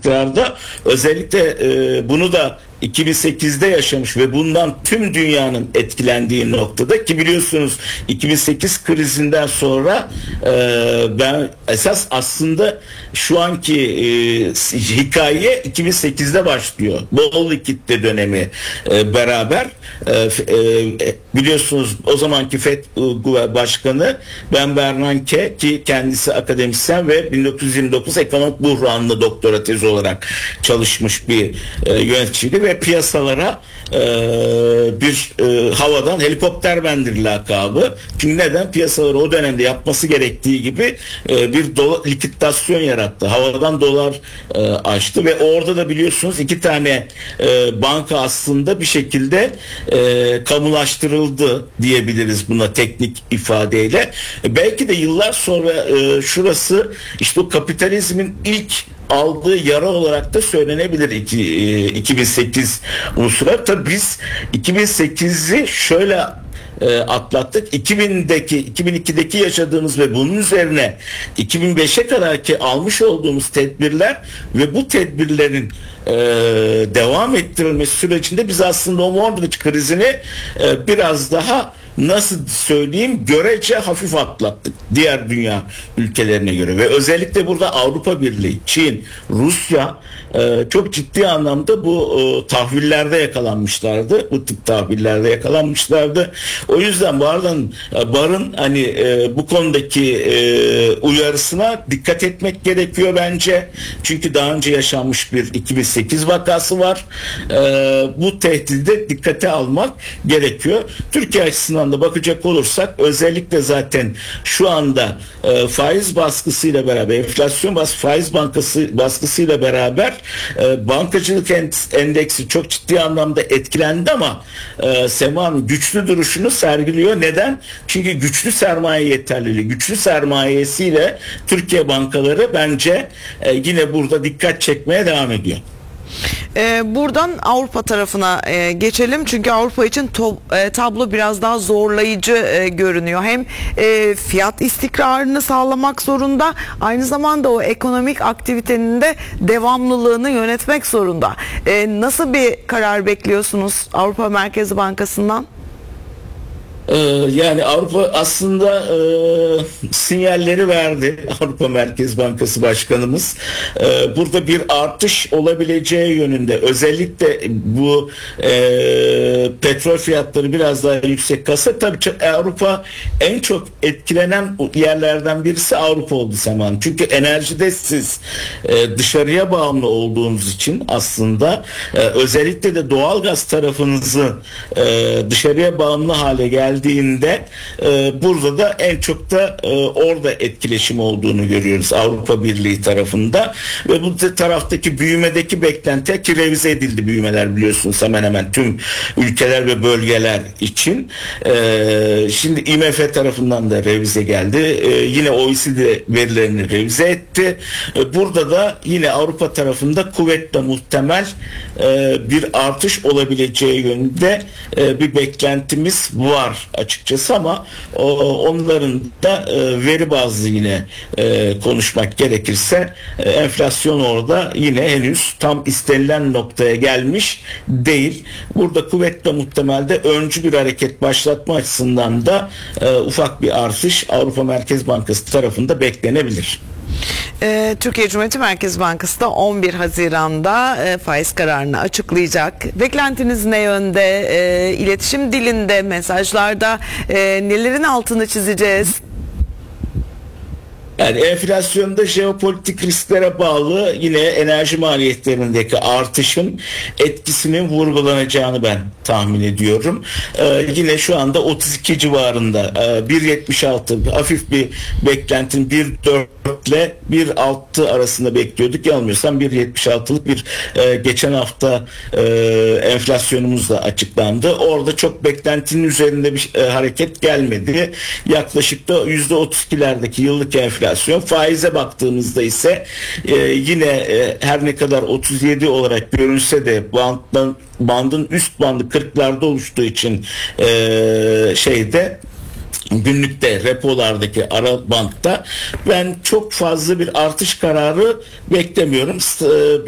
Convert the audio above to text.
istikrarda, özellikle bunu da 2008'de yaşamış ve bundan tüm dünyanın etkilendiği noktada, ki biliyorsunuz 2008 krizinden sonra ben esas aslında şu anki hikaye 2008'de başlıyor. Bol likitte dönemi beraber biliyorsunuz o zamanki FED Başkanı Ben Bernanke, ki kendisi akademisyen ve 1929 ekonomik buhranlı doktora tezi olarak çalışmış bir yöneticiydi ve piyasalara bir havadan helikoptermendir lakabı. Çünkü neden? Piyasaları o dönemde yapması gerektiği gibi bir likidasyon yarattı. Havadan dolar açtı ve orada da biliyorsunuz iki tane banka aslında bir şekilde kamulaştırıldı diyebiliriz buna teknik ifadeyle. Belki de yıllar sonra şurası işte o kapitalizmin ilk aldığı yara olarak da söylenebilir 2008 unsura. Tabii biz 2008'i şöyle atlattık. 2002'deki yaşadığımız ve bunun üzerine 2005'e kadar ki almış olduğumuz tedbirler ve bu tedbirlerin devam ettirilmesi sürecinde biz aslında o mortgage krizini biraz daha, nasıl söyleyeyim, görece hafif atlattık diğer dünya ülkelerine göre. Ve özellikle burada Avrupa Birliği, Çin, Rusya çok ciddi anlamda bu tahvillerde yakalanmışlardı. Bu tip tahvillerde yakalanmışlardı. O yüzden Barın hani bu konudaki uyarısına dikkat etmek gerekiyor bence. Çünkü daha önce yaşanmış bir 2008 vakası var. Bu tehdidi de dikkate almak gerekiyor. Türkiye açısından da bakacak olursak, özellikle zaten şu anda faiz baskısıyla beraber, enflasyon faiz baskısıyla beraber bankacılık endeksi çok ciddi anlamda etkilendi ama Sema'nın güçlü duruşunu sergiliyor. Neden? Çünkü güçlü sermaye yeterliliği, güçlü sermayesiyle Türkiye bankaları bence yine burada dikkat çekmeye devam ediyor. Buradan Avrupa tarafına geçelim. Çünkü Avrupa için tablo biraz daha zorlayıcı görünüyor. Hem fiyat istikrarını sağlamak zorunda, aynı zamanda o ekonomik aktivitenin de devamlılığını yönetmek zorunda. Nasıl bir karar bekliyorsunuz Avrupa Merkez Bankası'ndan? Yani Avrupa aslında sinyalleri verdi, Avrupa Merkez Bankası Başkanımız. Burada bir artış olabileceği yönünde, özellikle bu petrol fiyatları biraz daha yüksek kalsa, tabii Avrupa en çok etkilenen yerlerden birisi Avrupa oldu Seman. Çünkü enerjide siz dışarıya bağımlı olduğunuz için aslında özellikle de doğalgaz tarafınızı dışarıya bağımlı hale geldiğinde burada da en çok da orada etkileşim olduğunu görüyoruz Avrupa Birliği tarafında ve bu taraftaki büyümedeki beklenti, ki revize edildi büyümeler biliyorsunuz hemen hemen tüm ülkeler ve bölgeler için. Şimdi IMF tarafından da revize geldi. Yine OECD verilerini revize etti. Burada da yine Avrupa tarafında kuvvetle muhtemel bir artış olabileceği yönünde bir beklentimiz var açıkçası, ama onların da veri bazlı yine konuşmak gerekirse enflasyon orada yine henüz tam istenilen noktaya gelmiş değil. Burada kuvvetle muhtemelde öncü bir hareket başlatma açısından da ufak bir artış Avrupa Merkez Bankası tarafında beklenebilir. Türkiye Cumhuriyeti Merkez Bankası da 11 Haziran'da faiz kararını açıklayacak. Beklentiniz ne yönde? İletişim dilinde, mesajlarda nelerin altını çizeceğiz? Yani enflasyonda jeopolitik risklere bağlı yine enerji maliyetlerindeki artışın etkisinin vurgulanacağını ben tahmin ediyorum. Yine şu anda 32 civarında 1.76 hafif bir beklentin 1.4 ile 1.6 arasında bekliyorduk. Yanılmıyorsam 1.76'lık bir geçen hafta enflasyonumuz da açıklandı. Orada çok beklentinin üzerinde bir hareket gelmedi. Yaklaşık da %32'lerdeki yıllık enflasyon. Faize baktığımızda ise yine her ne kadar 37 olarak görünse de bandın üst bandı 40'larda oluştuğu için günlükte repolardaki ara bantta ben çok fazla bir artış kararı beklemiyorum.